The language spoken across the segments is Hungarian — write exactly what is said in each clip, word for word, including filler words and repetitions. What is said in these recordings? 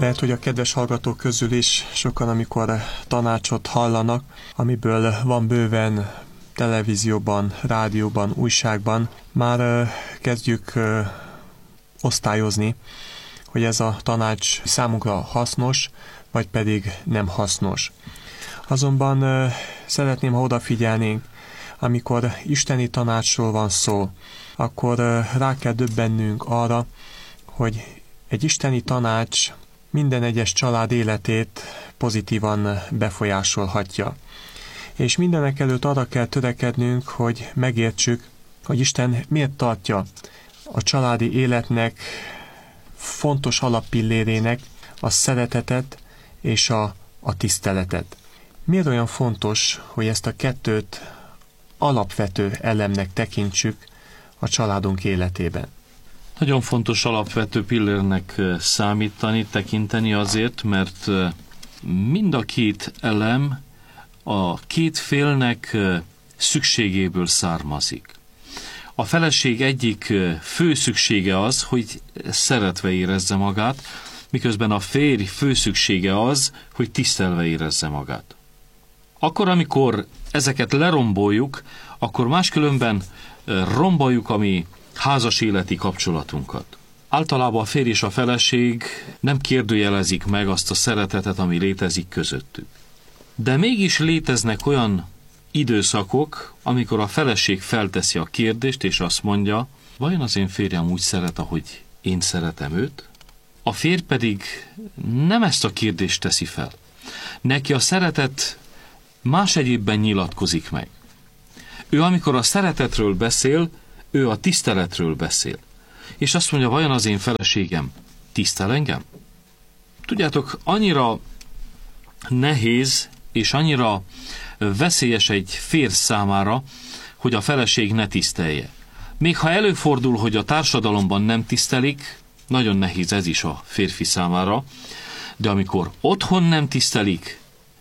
Lehet, hogy a kedves hallgatók közül is sokan, amikor tanácsot hallanak, amiből van bőven televízióban, rádióban, újságban, már kezdjük osztályozni, hogy ez a tanács számunkra hasznos, vagy pedig nem hasznos. Azonban szeretném, ha odafigyelnénk, amikor isteni tanácsról van szó, akkor rá kell döbbennünk arra, hogy egy isteni tanács minden egyes család életét pozitívan befolyásolhatja. És mindenek előtt arra kell törekednünk, hogy megértsük, hogy Isten miért tartja a családi életnek fontos alappillérének a szeretetet és a, a tiszteletet. Miért olyan fontos, hogy ezt a kettőt alapvető elemnek tekintsük a családunk életében? Nagyon fontos alapvető pillérnek számítani, tekinteni azért, mert mind a két elem a két félnek szükségéből származik. A feleség egyik fő szüksége az, hogy szeretve érezze magát, miközben a férj fő szüksége az, hogy tisztelve érezze magát. Akkor, amikor ezeket leromboljuk, akkor máskülönben romboljuk a mi házas életi kapcsolatunkat. Általában a férj és a feleség nem kérdőjelezik meg azt a szeretetet, ami létezik közöttük. De mégis léteznek olyan időszakok, amikor a feleség felteszi a kérdést, és azt mondja, vajon az én férjem úgy szeret, ahogy én szeretem őt? A férj pedig nem ezt a kérdést teszi fel. Neki a szeretet más egyébben nyilatkozik meg. Ő, amikor a szeretetről beszél, ő a tiszteletről beszél. És azt mondja, vajon az én feleségem tisztel engem? Tudjátok, annyira nehéz és annyira veszélyes egy férj számára, hogy a feleség ne tisztelje. Még ha előfordul, hogy a társadalomban nem tisztelik, nagyon nehéz ez is a férfi számára, de amikor otthon nem tisztelik,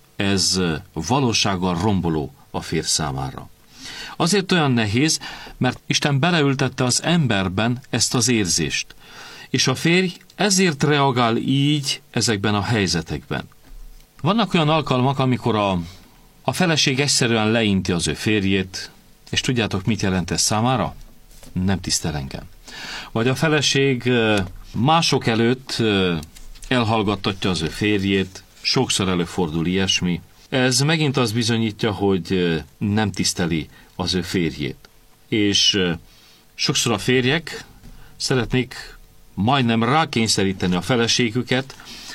ez valósággal romboló a férj számára. Azért olyan nehéz, mert Isten beleültette az emberben ezt az érzést, és a férj ezért reagál így ezekben a helyzetekben. Vannak olyan alkalmak, amikor a, a feleség egyszerűen leinti az ő férjét, és tudjátok, mit jelent ez számára? Nem tisztel engem. Vagy a feleség mások előtt elhallgattatja az ő férjét, sokszor előfordul ilyesmi. Ez megint azt bizonyítja, hogy nem tiszteli az ő férjét. És sokszor a férjek szeretnék majdnem rákényszeríteni a feleségüket,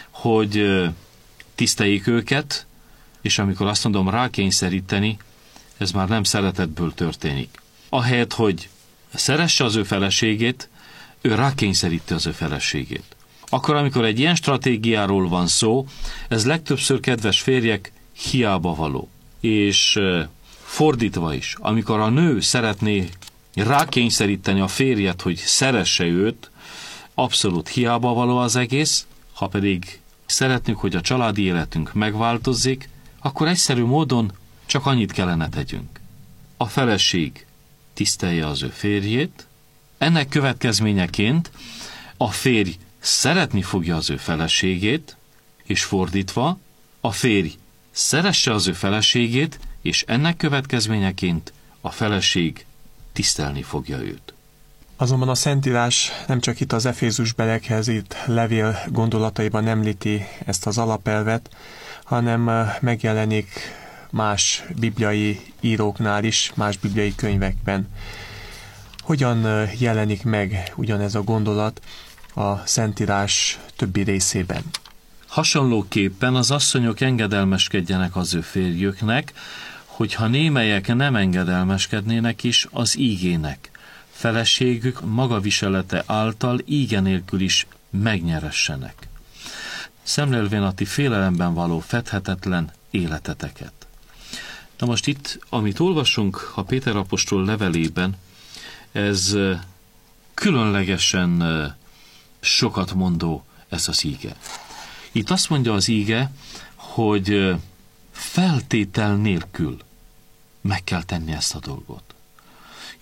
hogy tiszteljék őket, és amikor azt mondom rákényszeríteni, ez már nem szeretetből történik. Ahelyett, hogy szeresse az ő feleségét, ő rákényszeríti az ő feleségét. Akkor, amikor egy ilyen stratégiáról van szó, ez legtöbbször, kedves férjek, hiába való. És fordítva is, amikor a nő szeretné rákényszeríteni a férjet, hogy szeresse őt, abszolút hiába való az egész. Ha pedig szeretnék, hogy a családi életünk megváltozzék, akkor egyszerű módon csak annyit kellene tegyünk. A feleség tisztelje az ő férjét, ennek következményeként a férj szeretni fogja az ő feleségét, és fordítva, a férj szeresse az ő feleségét, és ennek következményeként a feleség tisztelni fogja őt. Azonban a Szentírás nem csak itt az Efézus belekhez írt levél gondolataiban említi ezt az alapelvet, hanem megjelenik más bibliai íróknál is, más bibliai könyvekben. Hogyan jelenik meg ugyanez a gondolat a Szentírás többi részében? Hasonlóképpen az asszonyok engedelmeskedjenek az ő férjüknek, hogyha némelyek nem engedelmeskednének is az ígének. Feleségük magaviselete által íge nélkül is megnyeressenek. Szemlélvén a ti félelemben való fedhetetlen életeteket. Na most itt, amit olvasunk a Péter apostol levelében, ez különlegesen sokat mondó ez az íge. Itt azt mondja az íge, hogy feltétel nélkül meg kell tenni ezt a dolgot.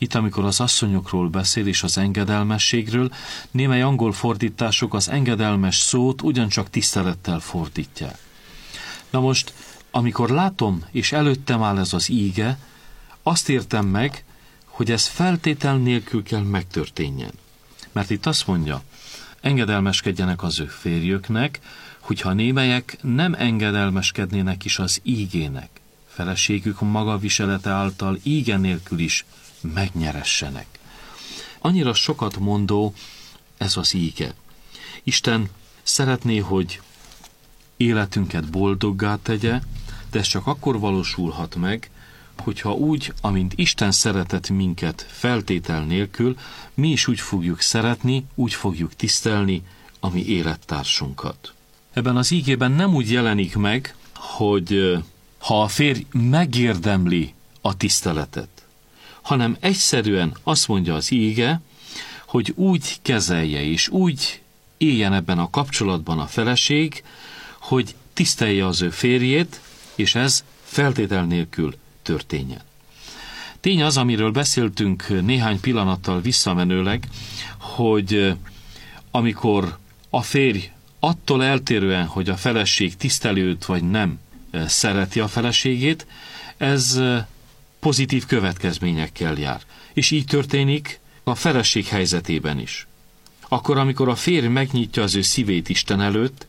Itt, amikor az asszonyokról beszél és az engedelmességről, némely angol fordítások az engedelmes szót ugyancsak tisztelettel fordítják. Na most, amikor látom, és előttem áll ez az íge, azt értem meg, hogy ez feltétel nélkül kell megtörténjen. Mert itt azt mondja, engedelmeskedjenek az ő férjüknek, hogyha némelyek nem engedelmeskednének is az ígének, feleségük maga viselete által íge nélkül is megnyeressenek. Annyira sokat mondó ez az íge. Isten szeretné, hogy életünket boldoggá tegye, de ez csak akkor valósulhat meg, hogyha úgy, amint Isten szeretett minket feltétel nélkül, mi is úgy fogjuk szeretni, úgy fogjuk tisztelni a mi élettársunkat. Ebben az ígében nem úgy jelenik meg, hogy ha a férj megérdemli a tiszteletet, hanem egyszerűen azt mondja az íge, hogy úgy kezelje és úgy éljen ebben a kapcsolatban a feleség, hogy tisztelje az ő férjét, és ez feltétel nélkül történjen. Tény az, amiről beszéltünk néhány pillanattal visszamenőleg, hogy amikor a férj attól eltérően, hogy a feleség tiszteli őt vagy nem szereti a feleségét, ez pozitív következményekkel jár. És így történik a feleség helyzetében is. Akkor, amikor a férj megnyitja az ő szívét Isten előtt,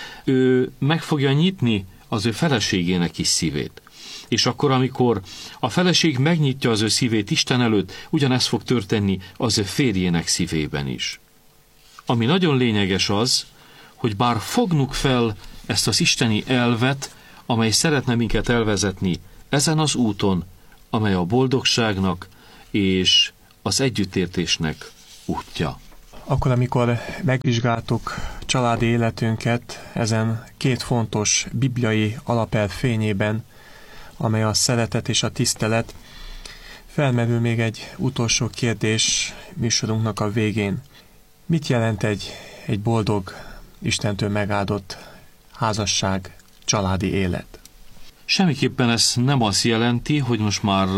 ő meg fogja nyitni az ő feleségének is szívét. És akkor, amikor a feleség megnyitja az ő szívét Isten előtt, ugyanez fog történni az ő férjének szívében is. Ami nagyon lényeges az, hogy bár fognuk fel ezt az isteni elvet, amely szeretne minket elvezetni ezen az úton, amely a boldogságnak és az együttértésnek útja. Akkor, amikor megvizsgáltuk családi életünket ezen két fontos bibliai alapelv fényében, amely a szeretet és a tisztelet, felmerül még egy utolsó kérdés műsorunknak a végén. Mit jelent egy, egy boldog, Istentől megáldott házasság, családi élet? Semmiképpen ez nem azt jelenti, hogy most már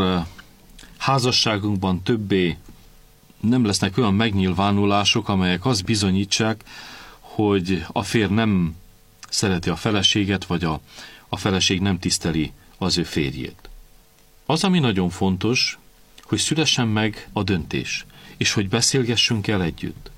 házasságunkban többé nem lesznek olyan megnyilvánulások, amelyek azt bizonyítsák, hogy a férj nem szereti a feleséget, vagy a, a feleség nem tiszteli az ő férjét. Az, ami nagyon fontos, hogy szülessen meg a döntés, és hogy beszélgessünk el együtt.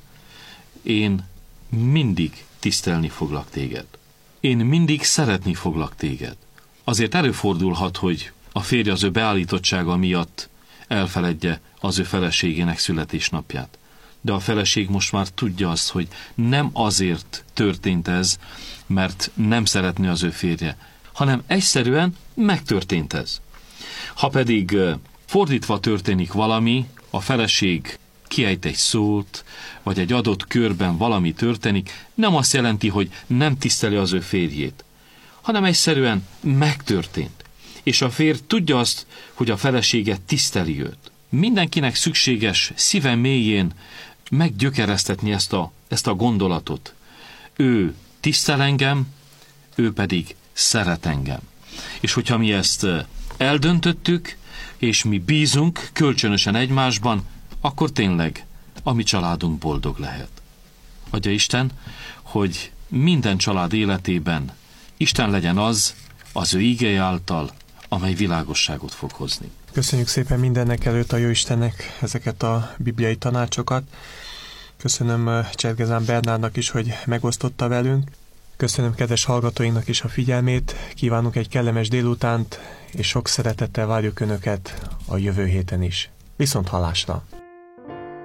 Én mindig tisztelni foglak téged. Én mindig szeretni foglak téged. Azért előfordulhat, hogy a férj az ő beállítottsága miatt elfeledje az ő feleségének születésnapját. De a feleség most már tudja azt, hogy nem azért történt ez, mert nem szeretné az ő férje, hanem egyszerűen megtörtént ez. Ha pedig fordítva történik valami, a feleség kiejt egy szót, vagy egy adott körben valami történik, nem azt jelenti, hogy nem tiszteli az ő férjét, hanem egyszerűen megtörtént. És a férj tudja azt, hogy a felesége tiszteli őt. Mindenkinek szükséges szíve mélyén meggyökeresztetni ezt a, ezt a gondolatot. Ő tisztel engem, ő pedig szeret engem. És hogyha mi ezt eldöntöttük, és mi bízunk kölcsönösen egymásban, akkor tényleg a mi családunk boldog lehet. Adja Isten, hogy minden család életében Isten legyen az, az ő ígéje által, amely világosságot fog hozni. Köszönjük szépen mindennek előtt a Jóistennek ezeket a bibliai tanácsokat. Köszönöm Csergezán Bernádnak is, hogy megosztotta velünk. Köszönöm kedves hallgatóinknak is a figyelmét. Kívánunk egy kellemes délutánt, és sok szeretettel várjuk Önöket a jövő héten is. Viszont hallásra!